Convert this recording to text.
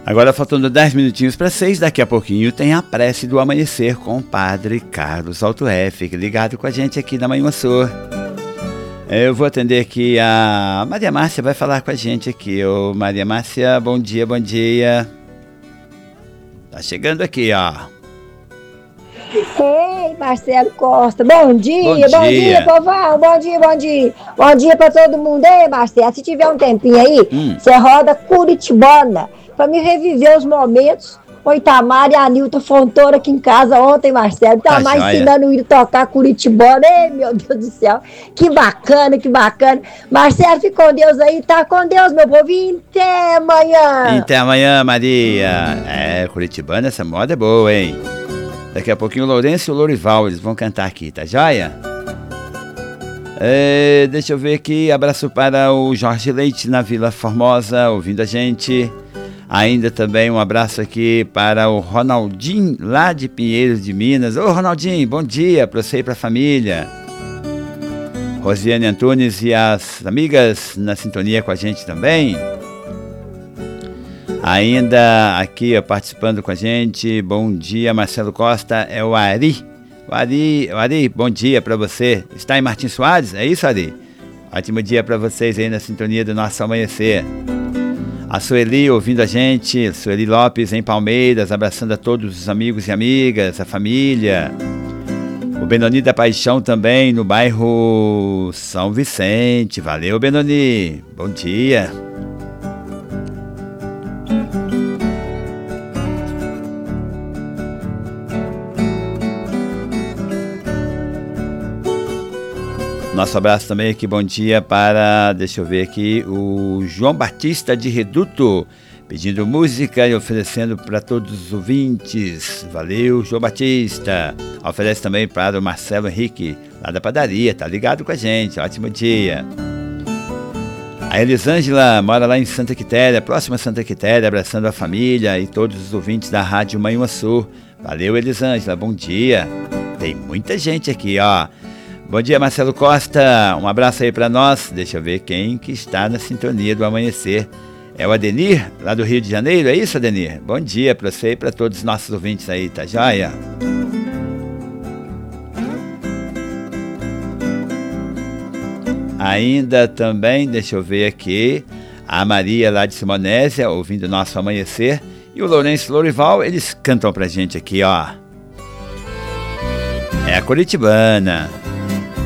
Agora faltando 10 minutinhos para 6, daqui a pouquinho tem a prece do amanhecer com o Padre Carlos Alto F. Fique ligado com a gente aqui na Manhã Sur. Eu vou atender aqui a Maria Márcia, vai falar com a gente aqui. Ô Maria Márcia, bom dia, bom dia. Tá chegando aqui, ó. Ei, Marcelo Costa, bom dia, Bom dia, povão, bom dia. Bom dia pra todo mundo. Ei, Marcelo, se tiver um tempinho aí, você roda Curitibana, pra me reviver os momentos com Itamar e a Nilton Fontoura aqui em casa ontem, Marcelo. Itamar ensinando ele a tocar Curitibana. Ei, meu Deus do céu, que bacana. Marcelo, fica com Deus aí, tá com Deus, meu povo, até amanhã. Até amanhã, Maria. Curitibana, essa moda é boa, hein? Daqui a pouquinho o Lourenço e o Lorival, eles vão cantar aqui, tá joia? Deixa eu ver aqui, abraço para o Jorge Leite na Vila Formosa, ouvindo a gente. Ainda também um abraço aqui para o Ronaldinho, lá de Pinheiros de Minas. Ô Ronaldinho, bom dia para você e para a família. Rosiane Antunes e as amigas na sintonia com a gente também. Ainda aqui participando com a gente, bom dia Marcelo Costa, é o Ari. O Ari, bom dia para você. Está em Martins Soares, é isso, Ari? Ótimo dia para vocês aí na sintonia do nosso amanhecer. A Sueli ouvindo a gente, Sueli Lopes em Palmeiras, abraçando a todos os amigos e amigas, a família. O Benoni da Paixão também no bairro São Vicente. Valeu, Benoni, bom dia. Nosso abraço também aqui, bom dia para, deixa eu ver aqui, o João Batista de Reduto, pedindo música e oferecendo para todos os ouvintes. Valeu, João Batista. Oferece também para o Marcelo Henrique, lá da padaria, tá ligado com a gente, ótimo dia. A Elisângela mora lá em Santa Quitéria, próxima a Santa Quitéria, abraçando a família e todos os ouvintes da Rádio Manhuaçu. Valeu, Elisângela, bom dia. Tem muita gente aqui, ó. Bom dia, Marcelo Costa, um abraço aí para nós. Deixa eu ver quem que está na sintonia do amanhecer. É o Adenir, lá do Rio de Janeiro, é isso, Adenir? Bom dia para você e para todos os nossos ouvintes aí, tá joia? Ainda também, deixa eu ver aqui, a Maria lá de Simonésia, ouvindo o nosso amanhecer. E o Lourenço e o Lorival, eles cantam pra gente aqui, ó. É a Curitibana.